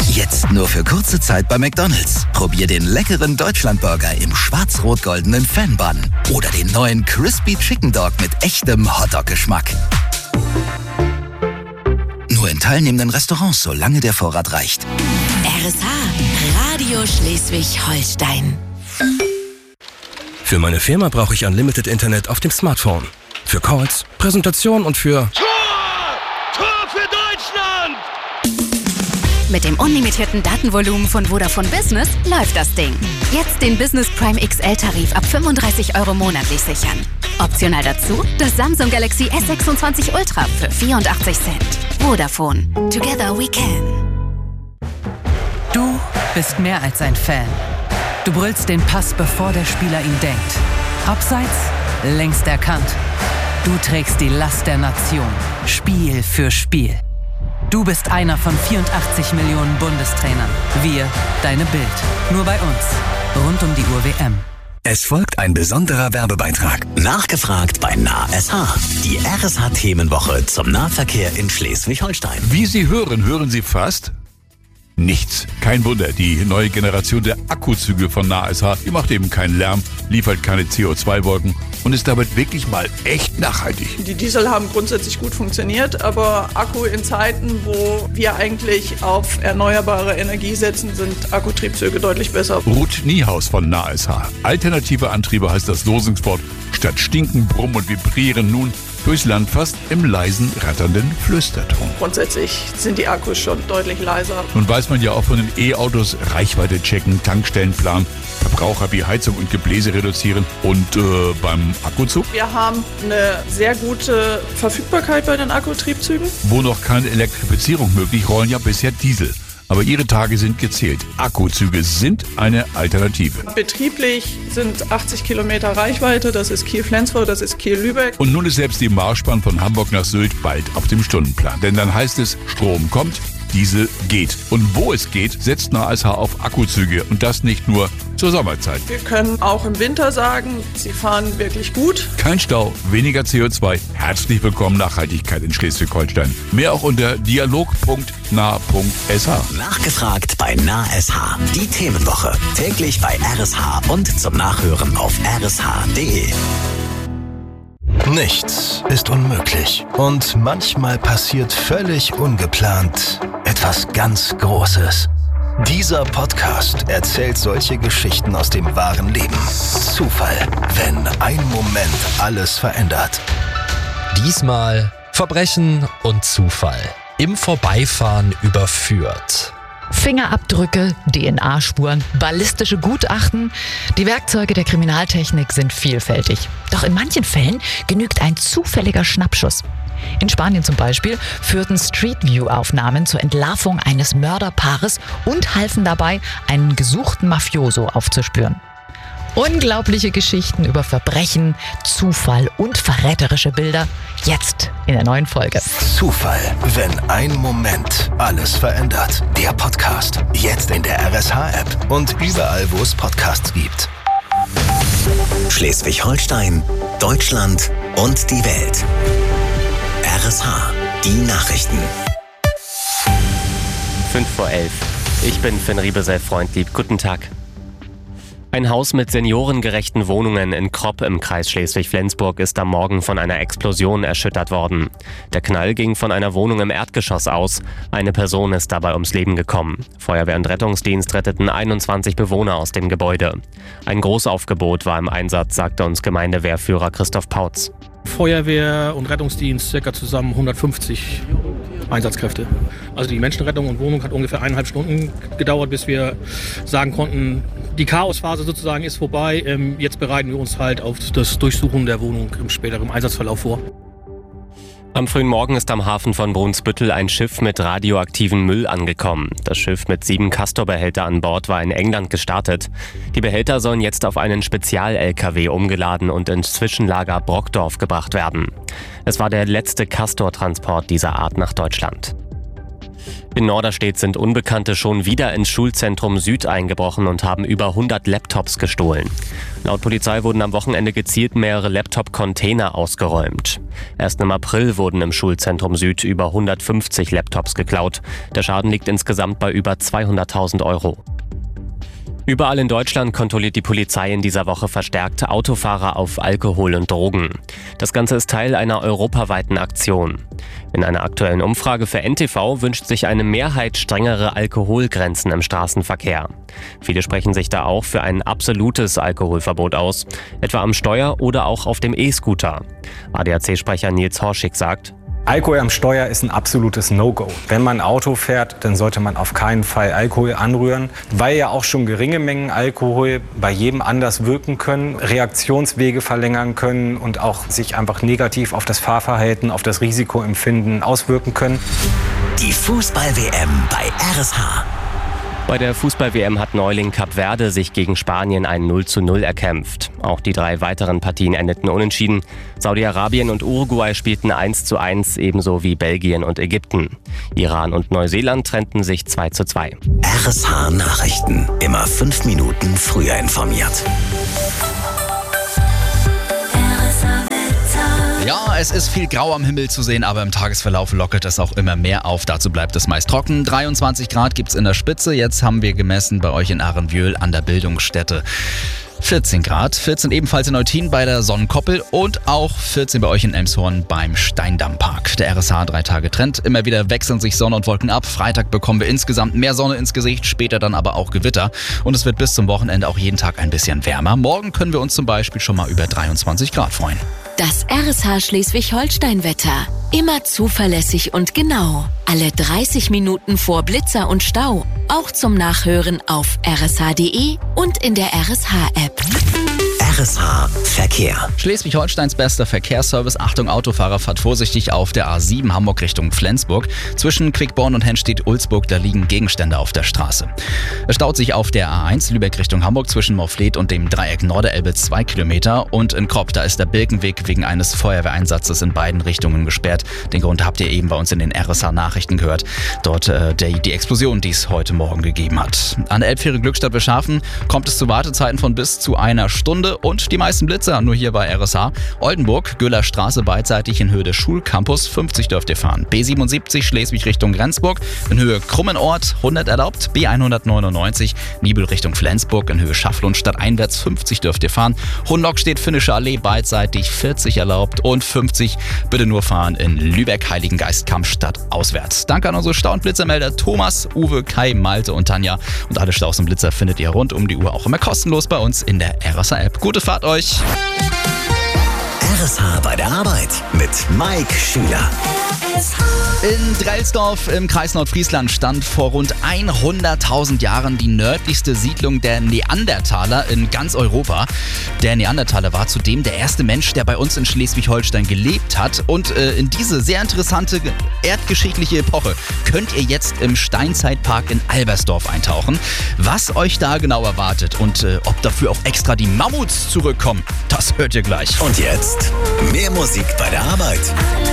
Jetzt nur für kurze Zeit bei McDonald's. Probier den leckeren Deutschlandburger im schwarz-rot-goldenen Fan-Bun oder den neuen Crispy Chicken Dog mit echtem Hotdog-Geschmack. Nur in teilnehmenden Restaurants, solange der Vorrat reicht. RSH, Radio Schleswig-Holstein. Für meine Firma brauche ich Unlimited Internet auf dem Smartphone. Für Calls, Präsentationen und für... Tor für Deutschland! Mit dem unlimitierten Datenvolumen von Vodafone Business läuft das Ding. Jetzt den Business Prime XL-Tarif ab 35 € monatlich sichern. Optional dazu das Samsung Galaxy S26 Ultra für 84 Cent. Vodafone. Together we can. Du bist mehr als ein Fan. Du brüllst den Pass, bevor der Spieler ihn denkt. Abseits, längst erkannt. Du trägst die Last der Nation. Spiel für Spiel. Du bist einer von 84 Millionen Bundestrainern. Wir, deine Bild. Nur bei uns. Rund um die Uhr WM. Es folgt ein besonderer Werbebeitrag. Nachgefragt bei NahSH. Die RSH-Themenwoche zum Nahverkehr in Schleswig-Holstein. Wie Sie hören Sie fast nichts. Kein Wunder, die neue Generation der Akkuzüge von NahSH, die macht eben keinen Lärm, liefert keine CO2-Wolken und ist damit wirklich mal echt nachhaltig. Die Diesel haben grundsätzlich gut funktioniert, aber Akku in Zeiten, wo wir eigentlich auf erneuerbare Energie setzen, sind Akkutriebzüge deutlich besser. Ruth Niehaus von NahSH. Alternative Antriebe heißt das Losungswort. Statt stinken, brummen und vibrieren nun durchs Land fast im leisen, ratternden Flüsterton. Grundsätzlich sind die Akkus schon deutlich leiser. Nun weiß man ja auch von den E-Autos, Reichweite checken, Tankstellenplan, Verbraucher wie Heizung und Gebläse reduzieren und beim Akkuzug? Wir haben eine sehr gute Verfügbarkeit bei den Akkutriebzügen. Wo noch keine Elektrifizierung möglich, rollen ja bisher Diesel. Aber Ihre Tage sind gezählt. Akkuzüge sind eine Alternative. Betrieblich sind 80 Kilometer Reichweite. Das ist Kiel-Flensburg, das ist Kiel-Lübeck. Und nun ist selbst die Marschbahn von Hamburg nach Sylt bald auf dem Stundenplan. Denn dann heißt es, Strom kommt, Diesel geht. Und wo es geht, setzt NahSH auf Akkuzüge. Und das nicht nur zur Sommerzeit. Wir können auch im Winter sagen, sie fahren wirklich gut. Kein Stau, weniger CO2. Herzlich willkommen Nachhaltigkeit in Schleswig-Holstein. Mehr auch unter dialog.nah.sh. Nachgefragt bei NahSH. Die Themenwoche. Täglich bei RSH und zum Nachhören auf rsh.de. Nichts ist unmöglich. Und manchmal passiert völlig ungeplant etwas ganz Großes. Dieser Podcast erzählt solche Geschichten aus dem wahren Leben. Zufall, wenn ein Moment alles verändert. Diesmal Verbrechen und Zufall. Im Vorbeifahren überführt. Fingerabdrücke, DNA-Spuren, ballistische Gutachten. Die Werkzeuge der Kriminaltechnik sind vielfältig. Doch in manchen Fällen genügt ein zufälliger Schnappschuss. In Spanien zum Beispiel führten Street View-Aufnahmen zur Entlarvung eines Mörderpaares und halfen dabei, einen gesuchten Mafioso aufzuspüren. Unglaubliche Geschichten über Verbrechen, Zufall und verräterische Bilder. Jetzt in der neuen Folge. Zufall, wenn ein Moment alles verändert. Der Podcast. Jetzt in der RSH-App und überall, wo es Podcasts gibt. Schleswig-Holstein, Deutschland und die Welt. RSH, die Nachrichten. 5:11. Ich bin Finn Riebesell-Freundlieb. Guten Tag. Ein Haus mit seniorengerechten Wohnungen in Kropp im Kreis Schleswig-Flensburg ist am Morgen von einer Explosion erschüttert worden. Der Knall ging von einer Wohnung im Erdgeschoss aus. Eine Person ist dabei ums Leben gekommen. Feuerwehr und Rettungsdienst retteten 21 Bewohner aus dem Gebäude. Ein Großaufgebot war im Einsatz, sagte uns Gemeindewehrführer Christoph Pautz. Feuerwehr und Rettungsdienst circa zusammen 150 Einsatzkräfte. Also die Menschenrettung und Wohnung hat ungefähr 1,5 Stunden gedauert, bis wir sagen konnten, die Chaosphase sozusagen ist vorbei. Jetzt bereiten wir uns halt auf das Durchsuchen der Wohnung im späteren Einsatzverlauf vor. Am frühen Morgen ist am Hafen von Brunsbüttel ein Schiff mit radioaktivem Müll angekommen. Das Schiff mit 7 Castor-Behälter an Bord war in England gestartet. Die Behälter sollen jetzt auf einen Spezial-LKW umgeladen und ins Zwischenlager Brockdorf gebracht werden. Es war der letzte Castor-Transport dieser Art nach Deutschland. In Norderstedt sind Unbekannte schon wieder ins Schulzentrum Süd eingebrochen und haben über 100 Laptops gestohlen. Laut Polizei wurden am Wochenende gezielt mehrere Laptop-Container ausgeräumt. Erst im April wurden im Schulzentrum Süd über 150 Laptops geklaut. Der Schaden liegt insgesamt bei über 200.000 Euro. Überall in Deutschland kontrolliert die Polizei in dieser Woche verstärkt Autofahrer auf Alkohol und Drogen. Das Ganze ist Teil einer europaweiten Aktion. In einer aktuellen Umfrage für NTV wünscht sich eine Mehrheit strengere Alkoholgrenzen im Straßenverkehr. Viele sprechen sich da auch für ein absolutes Alkoholverbot aus, etwa am Steuer oder auch auf dem E-Scooter. ADAC-Sprecher Nils Horschig sagt: Alkohol am Steuer ist ein absolutes No-Go. Wenn man Auto fährt, dann sollte man auf keinen Fall Alkohol anrühren, weil ja auch schon geringe Mengen Alkohol bei jedem anders wirken können, Reaktionswege verlängern können und auch sich einfach negativ auf das Fahrverhalten, auf das Risikoempfinden auswirken können. Die Fußball-WM bei RSH. Bei der Fußball-WM hat Neuling Kap Verde sich gegen Spanien ein 0:0 erkämpft. Auch die 3 weiteren Partien endeten unentschieden. Saudi-Arabien und Uruguay spielten 1:1, ebenso wie Belgien und Ägypten. Iran und Neuseeland trennten sich 2:2. RSH Nachrichten. Immer 5 Minuten früher informiert. Ja, es ist viel Grau am Himmel zu sehen, aber im Tagesverlauf lockert es auch immer mehr auf. Dazu bleibt es meist trocken. 23 Grad gibt's in der Spitze. Jetzt haben wir gemessen bei euch in Ahrenbühl an der Bildungsstätte 14 Grad, 14 ebenfalls in Eutin bei der Sonnenkoppel und auch 14 bei euch in Elmshorn beim Steindampark. Der RSH 3 Tage Trend. Immer wieder wechseln sich Sonne und Wolken ab. Freitag bekommen wir insgesamt mehr Sonne ins Gesicht, später dann aber auch Gewitter. Und es wird bis zum Wochenende auch jeden Tag ein bisschen wärmer. Morgen können wir uns zum Beispiel schon mal über 23 Grad freuen. Das RSH Schleswig-Holstein-Wetter. Immer zuverlässig und genau. Alle 30 Minuten vor Blitzer und Stau. Auch zum Nachhören auf rsh.de und in der RSH-App. RSH Verkehr. Schleswig-Holsteins bester Verkehrsservice. Achtung Autofahrer, fahrt vorsichtig auf der A7 Hamburg Richtung Flensburg. Zwischen Quickborn und Henstedt-Ulzburg, da liegen Gegenstände auf der Straße. Es staut sich auf der A1 Lübeck Richtung Hamburg zwischen Morfleet und dem Dreieck Norderelbe 2 Kilometer. Und in Kropp, da ist der Birkenweg wegen eines Feuerwehreinsatzes in beiden Richtungen gesperrt. Den Grund habt ihr eben bei uns in den RSH-Nachrichten gehört. Dort die Explosion, die es heute Morgen gegeben hat. An der Elbfähre Glückstadt-Beschafen kommt es zu Wartezeiten von bis zu einer Stunde und die meisten Blitzer nur hier bei RSH. Oldenburg, Göhler Straße beidseitig in Höhe des Schulcampus, 50 dürft ihr fahren. B77 Schleswig Richtung Rendsburg, in Höhe Krummenort 100 erlaubt. B199 Nibel Richtung Flensburg, in Höhe Schafflund stadteinwärts 50 dürft ihr fahren. Hunlock steht Finnische Allee beidseitig 40 erlaubt und 50 bitte nur fahren in Lübeck Heiligengeist Kampfstadt auswärts. Danke an unsere Stau- und Blitzermelder Thomas, Uwe, Kai, Malte und Tanja. Und alle Staus und Blitzer findet ihr rund um die Uhr auch immer kostenlos bei uns in der RSH-App. Gute Fahrt euch! RSH bei der Arbeit mit Mike Schüler. In Drelsdorf im Kreis Nordfriesland stand vor rund 100.000 Jahren die nördlichste Siedlung der Neandertaler in ganz Europa. Der Neandertaler war zudem der erste Mensch, der bei uns in Schleswig-Holstein gelebt hat. Und in diese sehr interessante erdgeschichtliche Epoche könnt ihr jetzt im Steinzeitpark in Albersdorf eintauchen. Was euch da genau erwartet und ob dafür auch extra die Mammuts zurückkommen, das hört ihr gleich. Und jetzt mehr Musik bei der Arbeit.